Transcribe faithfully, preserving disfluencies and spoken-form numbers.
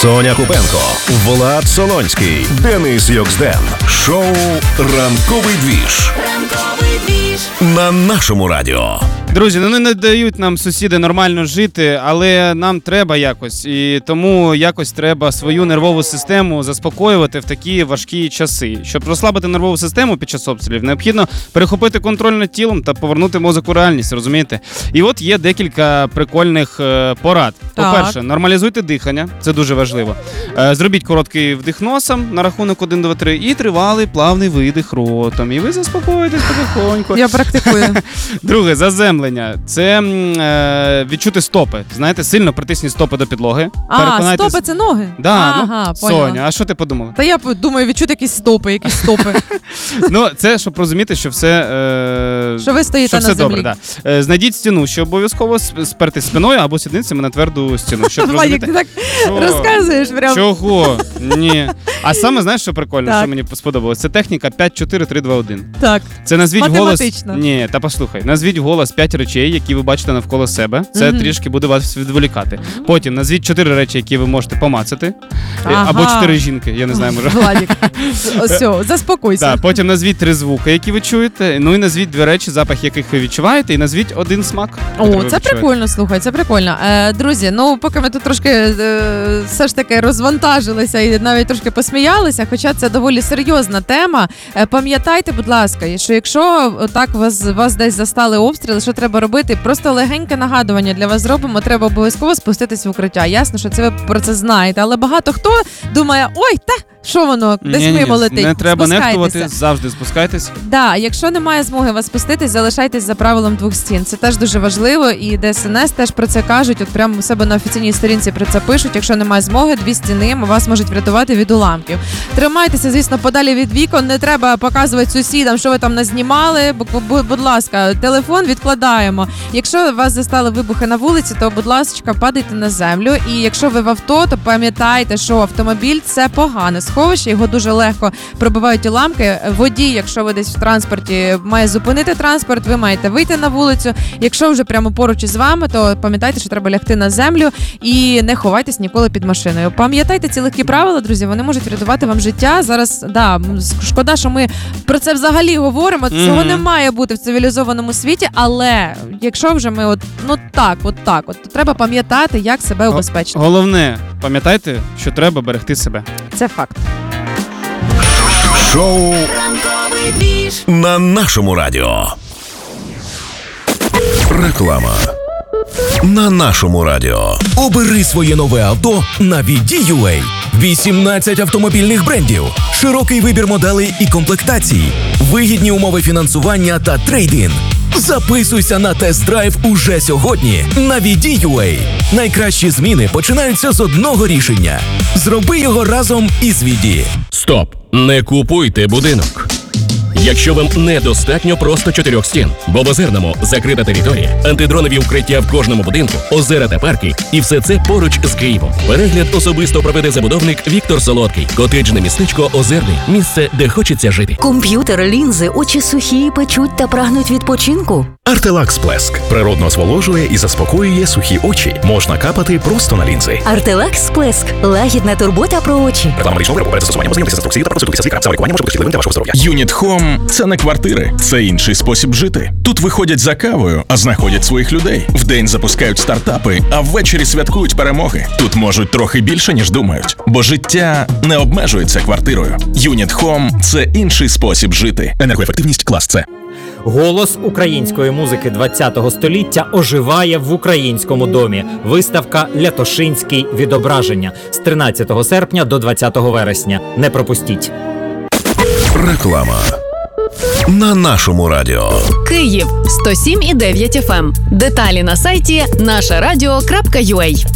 Соня Купенко, Влад Солонський, Денис Йоксден. Шоу «Ранковий двіж». Ранковий двіж. На нашому радіо. Друзі, ну не дають нам сусіди нормально жити, але нам треба якось. І тому якось треба свою нервову систему заспокоювати в такі важкі часи. Щоб розслабити нервову систему під час обстрілів, необхідно перехопити контроль над тілом та повернути мозок у реальність, розумієте? І от є декілька прикольних е, порад. По-перше, нормалізуйте дихання, це дуже важливо. Е, зробіть короткий вдих носом на рахунок один, два, три і тривалий плавний видих ротом. І ви заспокоїтесь потихоньку. Я практикую. Друге, заземлення. Це е, відчути стопи. Знаєте, сильно притисніть стопи до підлоги. А, стопи – це ноги? Да, ага, ну, Соня, а що ти подумала? Та я думаю, відчути якісь стопи, якісь стопи. Ну, це, щоб розуміти, що все... Е, що ви стоїте що на все землі. Добре, да. Е, знайдіть стіну, що обов'язково сперти спиною або сідницями на тверду стіну. Щоб Владик, ти так що? Розказуєш прям. Чого? Ні. А саме, знаєш, що прикольно, так. що мені сподобалось? Це техніка п'ять чотири три два один. Так. Це назвіть математично. Голос... Ні, та послухай. Назвіть голос п'ять речей, які ви бачите навколо себе. Це mm-hmm. трішки буде вас відволікати. Потім назвіть чотири речі, які ви можете помацати. Ага. Або чотири жінки, я не знаю, може. Владик, все, заспокойся. Так, потім назвіть три звуки, які ви чуєте. Ну і назвіть дві речі, запах яких ви відчуваєте, і назвіть один смак. О, це прикольно, слухай, це прикольно. Е, друзі, ну поки ми тут трошки е, все ж таки розвантажилися і навіть трошки посміялися, хоча це доволі серйозна тема. Е, пам'ятайте, будь ласка, що якщо так вас, вас десь застали обстріли, що треба робити? Просто легеньке нагадування для вас зробимо, треба обов'язково спуститись в укриття. Ясно, що це ви про це знаєте, але багато хто думає, ой, та, що воно, десь ні, мимо ні, летить. Не треба нехтувати, завжди спускайтесь. Да, якщо немає змоги вас спуститись, залишайтесь за правилом двох стін. Це теж дуже важливо, і ДСНС теж про це кажуть, от прямо у себе на офіційній сторінці про це пишуть. Якщо немає змоги, дві стіни вас можуть врятувати від уламків. Тримайтеся, звісно, подалі від вікон, не треба показувати сусідам, що ви там назнімали. Будь ласка, телефон відкладаємо. Якщо вас застали вибухи на вулиці, то, будь ласка, падайте на землю. І якщо ви в авто, то пам'ятайте, що автомобіль – це погане сховище, його дуже легко пробивають уламки. Водій, якщо ви десь в транспорті, має зупинити транспорт, ви маєте вийти на вулицю. Якщо вже прямо поруч із вами, то пам'ятайте, що треба лягти на землю і не ховайтесь ніколи під машиною. Пам'ятайте ці легкі правила, друзі, вони можуть врятувати вам життя. Зараз, да, шкода, що ми про це взагалі говоримо, цього mm-hmm. не має бути в цивілізованому світі, але якщо вже ми от, ну так, от так, от, то треба пам'ятати, як себе убезпечити. Головне, пам'ятайте, що треба берегти себе. Це факт. Шоу «Ранковий двіж» на нашому радіо. Реклама на нашому радіо. Обери своє нове авто на ві ді ю ей. вісімнадцять автомобільних брендів, широкий вибір моделей і комплектацій, вигідні умови фінансування та трейд-ін. Записуйся на тест-драйв уже сьогодні на ві ді ю ей. Найкращі зміни починаються з одного рішення. Зроби його разом із Віді. Стоп! Не купуйте будинок. Якщо вам недостатньо просто чотирьох стін, бо в Озерному закрита територія, антидронові укриття в кожному будинку, озера та парки, і все це поруч з Києвом. Перегляд особисто проведе забудовник Віктор Солодкий. Котеджне містечко Озерний. Місце, де хочеться жити. Комп'ютер, лінзи, очі сухі, печуть та прагнуть відпочинку. Артелакс Сплеск природно зволожує і заспокоює сухі очі. Можна капати просто на лінзи. Артелакс Сплеск – лагідна турбота про очі. Реклама медичного виробу перед застосуванням ознайомтеся з інструкцією та проконсультуйтеся з лікарем. Саме лікування може бути шкідливим для вашого здоров'я. Юніт Home – це не квартири, це інший спосіб жити. Тут виходять за кавою, а знаходять своїх людей. Вдень запускають стартапи, а ввечері святкують перемоги. Тут можуть трохи більше, ніж думають. Бо життя не обмежується квартирою. Юніт Home – це інший спосіб жити. Енергоефективність клас С. Голос української музики ХХ століття оживає в українському домі. Виставка «Лятошинський відображення» з тринадцятого серпня до двадцятого вересня. Не пропустіть. Реклама на нашому радіо. Київ сто сім і дев'ять еф ем. Деталі на сайті наша радіо крапка ю а.